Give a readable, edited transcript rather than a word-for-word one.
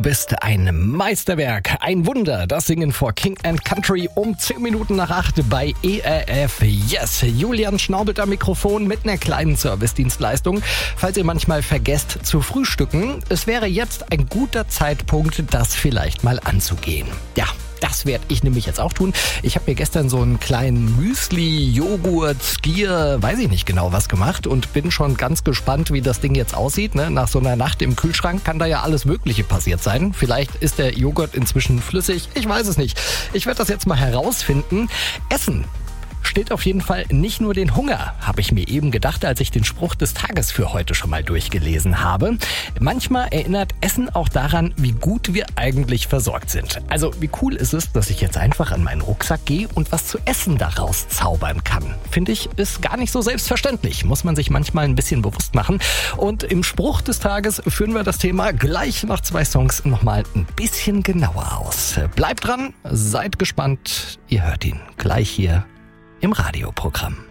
bist ein Meisterwerk, ein Wunder. Das Singen vor King & Country um 10 Minuten nach 8 bei ERF. Yes, Julian schnaubelt am Mikrofon mit einer kleinen Servicedienstleistung. Falls ihr manchmal vergesst zu frühstücken, es wäre jetzt ein guter Zeitpunkt, das vielleicht mal anzugehen. Ja. Das werde ich nämlich jetzt auch tun. Ich habe mir gestern so einen kleinen Müsli, Joghurt, Skier, weiß ich nicht genau was gemacht und bin schon ganz gespannt, wie das Ding jetzt aussieht. Nach so einer Nacht im Kühlschrank kann da ja alles Mögliche passiert sein. Vielleicht ist der Joghurt inzwischen flüssig, ich weiß es nicht. Ich werde das jetzt mal herausfinden. Essen steht auf jeden Fall nicht nur den Hunger, habe ich mir eben gedacht, als ich den Spruch des Tages für heute schon mal durchgelesen habe. Manchmal erinnert Essen auch daran, wie gut wir eigentlich versorgt sind. Also wie cool ist es, dass ich jetzt einfach an meinen Rucksack gehe und was zu essen daraus zaubern kann. Finde ich, ist gar nicht so selbstverständlich. Muss man sich manchmal ein bisschen bewusst machen. Und im Spruch des Tages führen wir das Thema gleich nach 2 Songs nochmal ein bisschen genauer aus. Bleibt dran, seid gespannt. Ihr hört ihn gleich hier im Radioprogramm.